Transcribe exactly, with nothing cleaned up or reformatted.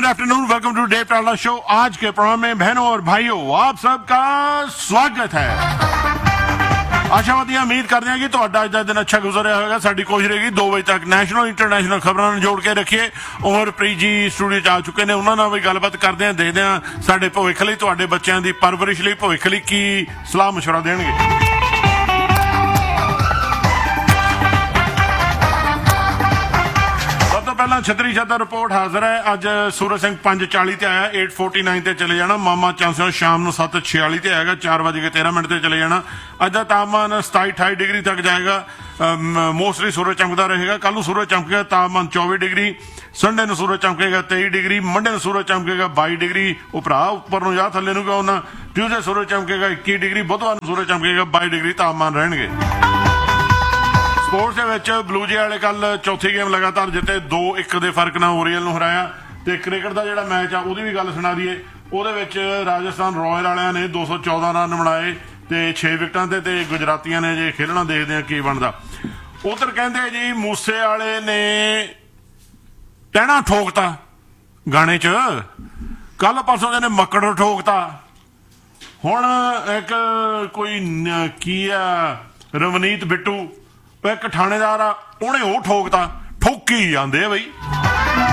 Good afternoon, welcome to Dave टाला show. आज के प्रोग्राम में बहनों और भाइयों आप सबका स्वागत है। आशावादी उम्मीद करते हैं कि ਤੁਹਾਡਾ ਅੱਜ ਦਾ ਦਿਨ ਅੱਛਾ ਗੁਜ਼ਰਿਆ ਹੋਵੇਗਾ। ਸਾਡੀ ਕੋਸ਼ਿਸ਼ ਰਹੇਗੀ ਦੋ ਵਜੇ ਤੱਕ ਨੈਸ਼ਨਲ ਇੰਟਰਨੈਸ਼ਨਲ ਖਬਰਾਂ ਨੂੰ ਜੋੜ ਕੇ ਰੱਖੀਏ। ਉਮਰਪ੍ਰੀਤ ਜੀ ਸਟੂਡੀਓ 'ਚ ਆ ਚੁੱਕੇ ਨੇ, ਉਹਨਾਂ ਨਾਲ ਵੀ ਗੱਲਬਾਤ ਕਰਦੇ ਹਾਂ, ਦੇਖਦੇ ਹਾਂ ਸਾਡੇ ਭਵਿੱਖ ਲਈ, ਤੁਹਾਡੇ ਬੱਚਿਆਂ ਦੀ ਪਰਵਰਿਸ਼ ਲਈ ਭਵਿੱਖ ਲਈ ਕੀ ਸਲਾਹ ਮਸ਼ਵਰਾ ਦੇਣਗੇ। ਪਹਿਲਾਂ ਛਤਰੀ ਛੱਤਰ ਰਿਪੋਰਟ ਹਾਜ਼ਰ ਹੈ। ਅੱਜ ਸੂਰਜ ਸਿੰਘ ਪੰਜ ਚਾਲੀ ਤੇ ਆਇਆ, ਅੱਠ ਫੋਰਟੀ ਨਾਈਨ ਤੇ ਚਲੇ ਜਾਣਾ। ਮਾਮਾ ਚਾਂਸੋ ਸ਼ਾਮ ਨੂੰ ਸੱਤ ਛਿਆਲੀ ਤੇ ਆਏਗਾ, ਚਾਰ ਵਜੇ ਕੇ ਤੇਰਾਂ ਮਿੰਟ ਤੇ ਚਲੇ ਜਾਣਾ। ਅੱਜ ਦਾ ਤਾਪਮਾਨ ਸਤਾਈ ਅਠਾਈ ਡਿਗਰੀ ਤੱਕ ਜਾਏਗਾ। ਮੋਸਟਲੀ ਸੂਰਜ ਚਮਕਦਾ ਰਹੇਗਾ। ਕੱਲ ਨੂੰ ਸੂਰਜ ਚਮਕੇਗਾ, ਤਾਪਮਾਨ ਚੌਵੀ ਡਿਗਰੀ। ਸੰਡੇ ਨੂੰ ਸੂਰਜ ਚਮਕੇਗਾ ਤੇਈ ਡਿਗਰੀ। ਮੰਡੇ ਨੂੰ ਸੂਰਜ ਚਮਕੇਗਾ ਬਾਈ ਡਿਗਰੀ। ਉਹ ਭਰਾ ਉੱਪਰ ਨੂੰ ਜਾਂ ਥੱਲੇ ਨੂੰ ਕਿਉਂ ਨਾ। ਟਿਊਜ਼ਡੇ ਸੂਰਜ ਚਮਕੇਗਾ ਇੱਕੀ ਡਿਗਰੀ। ਬੁੱਧਵਾਰ ਨੂੰ ਸੂਰਜ ਚਮਕੇਗਾ ਬਾਈ ਡਿਗਰੀ ਤਾਪਮਾਨ ਰਹਿਣਗੇ। ਸਪੋਰਟਸ ਦੇ ਵਿੱਚ ਬਲੂ ਜੇ ਵਾਲੇ ਕੱਲ ਚੌਥੀ ਗੇਮ ਲਗਾਤਾਰ ਜਿੱਤੇ, ਦੋ ਇੱਕ ਦੇ ਫਰਕ ਨਾਲ ਓਰੀਅਲ ਨੂੰ ਹਰਾਇਆ। ਤੇ ਕ੍ਰਿਕਟ ਦਾ ਜਿਹੜਾ ਮੈਚ ਆ ਉਹਦੀ ਵੀ ਗੱਲ ਸੁਣਾ ਦਈਏ। ਉਹਦੇ ਵਿੱਚ ਰਾਜਸਥਾਨ ਰਾਇਲ ਵਾਲਿਆਂ ਨੇ ਦੋ ਸੌ ਚੌਦਾਂ ਰਨ ਬਣਾਏ ਤੇ ਛੇ ਵਿਕਟਾਂ ਤੇ ਤੇ ਗੁਜਰਾਤੀਆਂ ਨੇ ਜੇ ਖੇਲਣਾ, ਦੇਖਦੇ ਆ ਕੀ ਬਣਦਾ। ਉਧਰ ਕਹਿੰਦੇ ਜੀ ਮੂਸੇ ਵਾਲੇ ਨੇ ਟਹਿਣਾ ਠੋਕਤਾ ਗਾਣੇ 'ਚ, ਕੱਲ ਪਰਸੋਂ ਦੇ ਨੇ ਮੱਕੜ ਠੋਕਤਾ। ਹੁਣ ਇੱਕ ਕੋਈ ਕੀ ਆ ਰਵਨੀਤ ਬਿੱਟੂ ਇੱਕ ਥਾਣੇਦਾਰ ਆ, ਉਹਨੇ ਉਹ ਠੋਕਤਾ। ਠੋਕੀ ਜਾਂਦੇ ਆ ਬਈ।